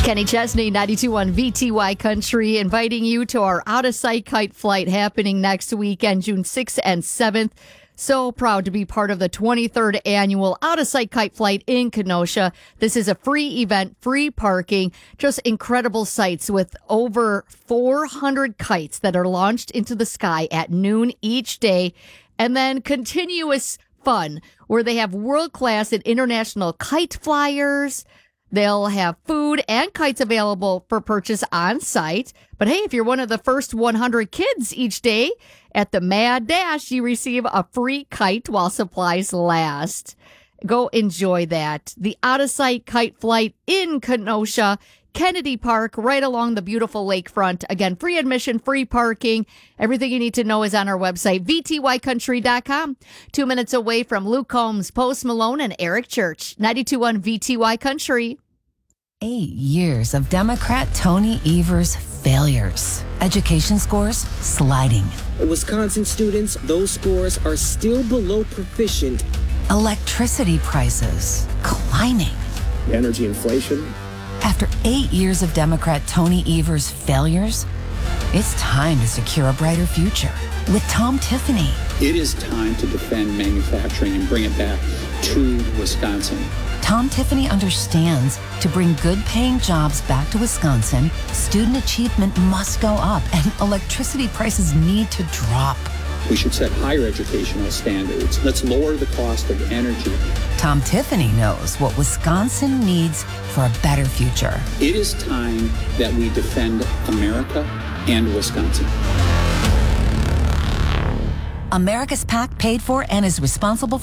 Kenny Chesney, 92.1 VTY Country, inviting you to our out-of-sight kite flight happening next weekend, June 6th and 7th. So proud to be part of the 23rd annual out-of-sight kite flight in Kenosha. This is a free event, free parking, just incredible sights with over 400 kites that are launched into the sky at noon each day, and then continuous fun where they have world-class and international kite flyers. They'll have food and kites available for purchase on site. But hey, if you're one of the first 100 kids each day at the Mad Dash, you receive a free kite while supplies last. Go enjoy that. The out-of-sight kite flight in Kenosha, Kennedy Park, right along the beautiful lakefront. Again, free admission, free parking. Everything you need to know is on our website, vtycountry.com. 2 minutes away from Luke Combs, Post Malone, and Eric Church. 92.1 VTY Country. 8 years of Democrat Tony Evers' failures. Education scores sliding. Wisconsin students, those scores are still below proficient. Electricity prices climbing. Energy inflation. After 8 years of Democrat Tony Evers' failures, it's time to secure a brighter future with Tom Tiffany. It is time to defend manufacturing and bring it back to Wisconsin. Tom Tiffany understands to bring good-paying jobs back to Wisconsin, student achievement must go up and electricity prices need to drop. We should set higher educational standards. Let's lower the cost of energy. Tom Tiffany knows what Wisconsin needs for a better future. It is time that we defend America and Wisconsin. America's PAC paid for and is responsible